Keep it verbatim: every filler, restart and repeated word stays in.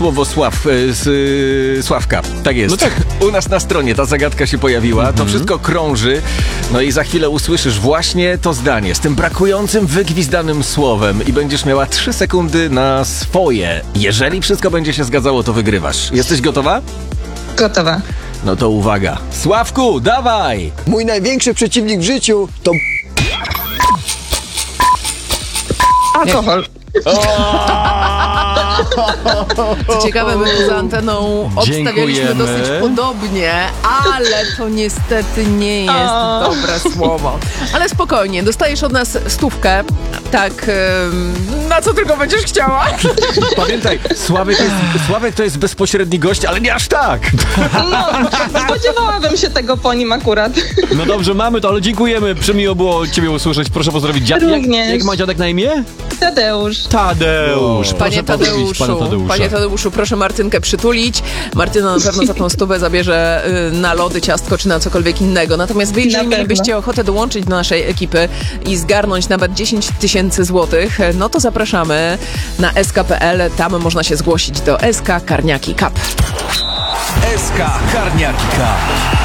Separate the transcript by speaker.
Speaker 1: Słowo Sław, z y, Sławka. Tak jest.
Speaker 2: No tak.
Speaker 1: U nas na stronie ta zagadka się pojawiła,
Speaker 2: Mhm.
Speaker 1: to wszystko krąży, no i za chwilę usłyszysz właśnie to zdanie z tym brakującym, wygwizdanym słowem i będziesz miała trzy sekundy na swoje. Jeżeli wszystko będzie się zgadzało, to wygrywasz. Jesteś gotowa?
Speaker 3: Gotowa.
Speaker 1: No to uwaga. Sławku, dawaj!
Speaker 2: Mój największy przeciwnik w życiu to...
Speaker 3: Alkohol.
Speaker 4: Co ciekawe, my poza anteną obstawialiśmy
Speaker 2: Dziękujemy.
Speaker 4: dosyć podobnie, ale to niestety nie jest
Speaker 3: O.
Speaker 4: dobre słowo. Ale spokojnie, dostajesz od nas stówkę, tak, ym, na co tylko będziesz chciała.
Speaker 1: Pamiętaj, Sławek to jest, Sławek to jest bezpośredni gość, ale nie aż tak.
Speaker 3: No, spodziewałabym się tego po nim akurat.
Speaker 2: No dobrze, mamy to, ale dziękujemy. Przemiło było ciebie usłyszeć. Proszę pozdrowić dziadek. Jak,
Speaker 3: Również.
Speaker 2: jak ma dziadek na imię?
Speaker 3: Tadeusz.
Speaker 2: Tadeusz. Proszę
Speaker 4: Panie
Speaker 2: pozdrowić
Speaker 4: Tadeuszu,
Speaker 2: pana Tadeusza.
Speaker 4: panie Tadeuszu, proszę Martynkę przytulić. Martyna na pewno za tą stówę zabierze y, na lody, ciastko czy na cokolwiek innego. Natomiast wy, jeżeli
Speaker 3: Na pewno.
Speaker 4: mielibyście ochotę dołączyć do naszej ekipy i zgarnąć nawet dziesięć tysięcy złotych, no to zapraszamy na s k kropka p l. Tam można się zgłosić do S K Karniaki Cup.
Speaker 1: S K Karniaki Cup.